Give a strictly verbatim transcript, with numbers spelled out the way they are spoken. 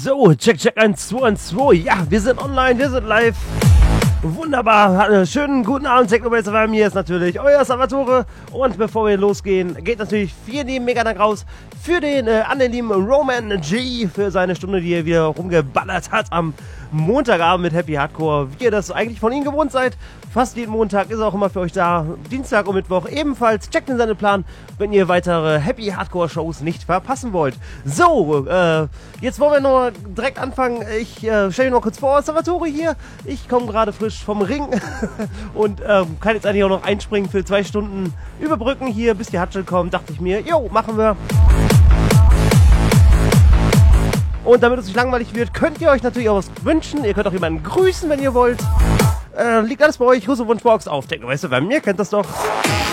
So, check, check, eins, zwei, eins, zwei. Ja, wir sind online, wir sind live. Wunderbar. Schönen guten Abend, Technobass F M. Hier ist natürlich euer Salvatore. Und bevor wir losgehen, geht natürlich vier lieben Mega-Dank raus für den, äh, an den lieben Roman G, für seine Stunde, die er wieder rumgeballert hat am Montagabend mit Happy Hardcore. Wie ihr das eigentlich von ihm gewohnt seid. Fast jeden Montag ist er auch immer für euch da. Dienstag und Mittwoch ebenfalls. Checkt in seinen Plan, wenn ihr weitere Happy Hardcore Shows nicht verpassen wollt. So, äh, jetzt wollen wir nur direkt anfangen. Ich äh, stelle mir noch kurz vor, Salvatore hier. Ich komme gerade frisch vom Ring und ähm, kann jetzt eigentlich auch noch einspringen für zwei Stunden überbrücken hier, bis die Hatschel kommen. Dachte ich mir, jo, machen wir. Und damit es nicht langweilig wird, könnt ihr euch natürlich auch was wünschen. Ihr könnt auch jemanden grüßen, wenn ihr wollt. Äh, liegt alles bei euch. Husewunschbox auf Technobass F M. Ihr kennt das doch.